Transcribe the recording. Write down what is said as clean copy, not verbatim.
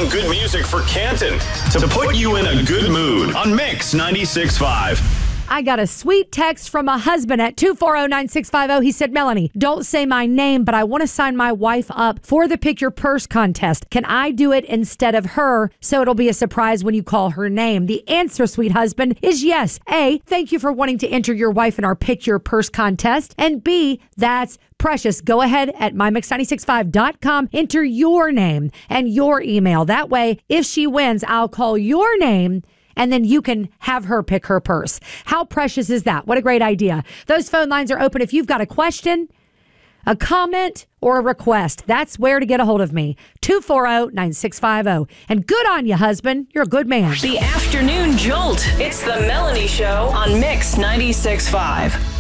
playing good music for Canton to put you in a good mood on Mix 96.5. I got a sweet text from a husband at 240-9650. He said, Melanie, don't say my name, but I want to sign my wife up for the Pick Your Purse contest. Can I do it instead of her so it'll be a surprise when you call her name? The answer, sweet husband, is yes. A, thank you for wanting to enter your wife in our Pick Your Purse contest. And B, that's precious. Go ahead at mymix965.com, enter your name and your email. That way, if she wins, I'll call your name and then you can have her pick her purse. How precious is that? What a great idea. Those phone lines are open. If you've got a question, a comment, or a request, that's where to get a hold of me. 240-9650. And good on you, husband. You're a good man. The Afternoon Jolt. It's the Melanie Show on Mix 96.5.